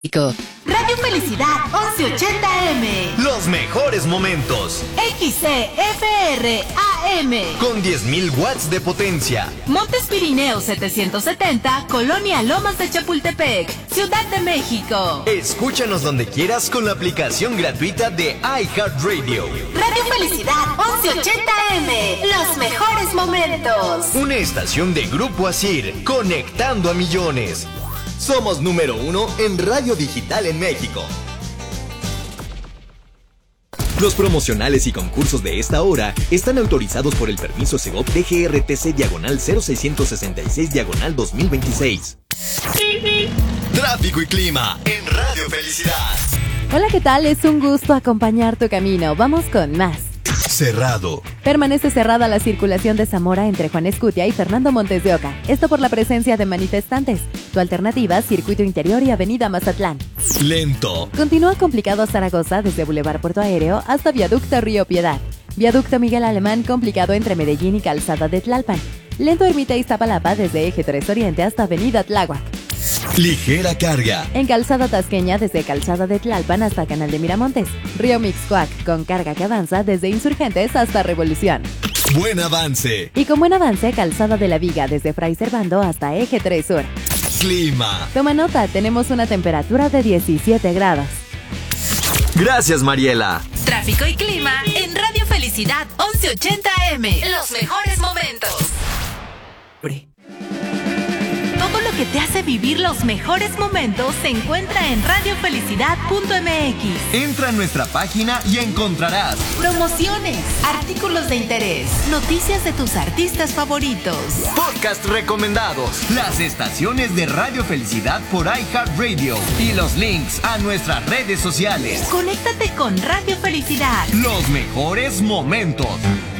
Radio Felicidad 1180M. Los mejores momentos. XCFR AM. Con 10.000 watts de potencia. Montes Pirineos 770, Colonia Lomas de Chapultepec, Ciudad de México. Escúchanos donde quieras con la aplicación gratuita de iHeartRadio. Radio Felicidad 1180M. Los mejores momentos. Una estación de Grupo Asir, conectando a millones. Somos número 1 en radio digital en México. Los promocionales y concursos de esta hora están autorizados por el permiso Segov DGRTC/0666/2026. Tráfico y clima en Radio Felicidad. Hola, ¿qué tal? Es un gusto acompañar tu camino. Vamos con más. Cerrado. Permanece cerrada la circulación de Zamora entre Juan Escutia y Fernando Montes de Oca. Esto por la presencia de manifestantes. Tu alternativa, Circuito Interior y Avenida Mazatlán. Lento. Continúa complicado Zaragoza desde Boulevard Puerto Aéreo hasta Viaducto Río Piedad. Viaducto Miguel Alemán complicado entre Medellín y Calzada de Tlalpan. Lento Ermita Iztapalapa desde Eje 3 Oriente hasta Avenida Tláhuac. Ligera carga. En Calzada Tasqueña desde Calzada de Tlalpan hasta Canal de Miramontes. Río Mixcoac con carga que avanza desde Insurgentes hasta Revolución. Buen avance. Y con buen avance, Calzada de la Viga desde Fray Servando hasta Eje 3 Sur. Clima. Toma nota, tenemos una temperatura de 17 grados. Gracias, Mariela. Tráfico y clima en Radio Felicidad 1180M. Los mejores momentos. Todo lo que te hace vivir los mejores momentos se encuentra en radiofelicidad.mx. Entra a nuestra página y encontrarás promociones, artículos de interés, noticias de tus artistas favoritos, podcast recomendados, las estaciones de Radio Felicidad por iHeartRadio y los links a nuestras redes sociales. Conéctate con Radio Felicidad. Los mejores momentos.